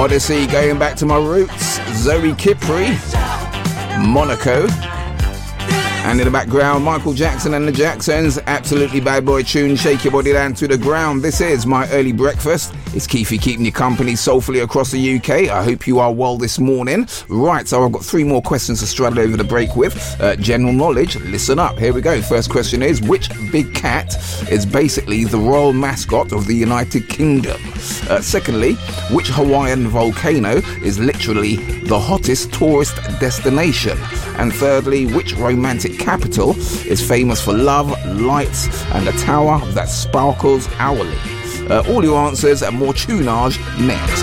Odyssey, going back to my roots. Zoe Kipri, Monaco. And in the background, Michael Jackson and the Jacksons. Absolutely bad boy tune. Shake your body down to the ground. This is my early breakfast. It's Keefy keeping you company soulfully across the UK. I hope you are well this morning. Right, so I've got 3 more questions to straddle over the break with. General knowledge, listen up. Here we go. First question is, which big cat is basically the royal mascot of the United Kingdom? Secondly, which Hawaiian volcano is literally the hottest tourist destination? And thirdly, which romantic capital is famous for love, lights, and a tower that sparkles hourly? All your answers and more tunage next.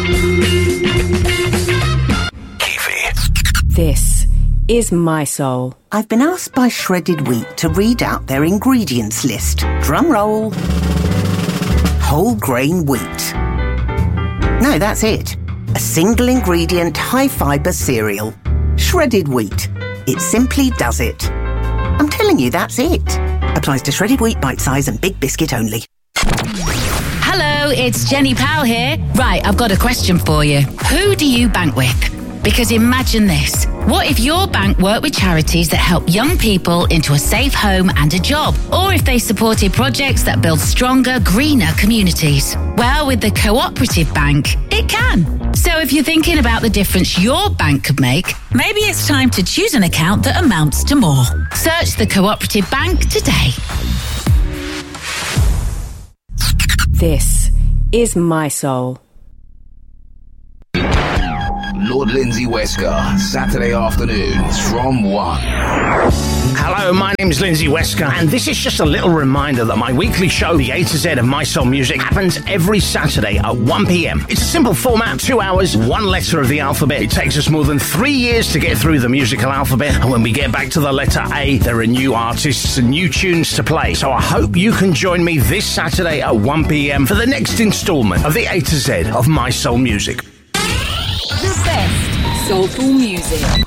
Keefy. This is My Soul. I've been asked by Shredded Wheat to read out their ingredients list. Drum roll. Whole grain wheat. No, that's it. A single ingredient, high fibre cereal. Shredded wheat. It simply does it. I'm telling you, that's it. Applies to shredded wheat, bite size and big biscuit only. Hello, it's Jenny Powell here. Right, I've got a question for you. Who do you bank with? Because imagine this. What if your bank worked with charities that help young people into a safe home and a job? Or if they supported projects that build stronger, greener communities? Well, with the Cooperative Bank, it can. So if you're thinking about the difference your bank could make, maybe it's time to choose an account that amounts to more. Search the Cooperative Bank today. This is My Soul. Lord Lindsay Wesker, Saturday afternoons from 1. Hello, my name's Lindsay Wesker, and this is just a little reminder that my weekly show, The A to Z of My Soul Music, happens every Saturday at 1 p.m. It's a simple format, 2 hours, 1 letter of the alphabet. It takes us more than 3 years to get through the musical alphabet, and when we get back to the letter A, there are new artists and new tunes to play. So I hope you can join me this Saturday at 1 p.m. for the next instalment of The A to Z of My Soul Music. The best soulful music.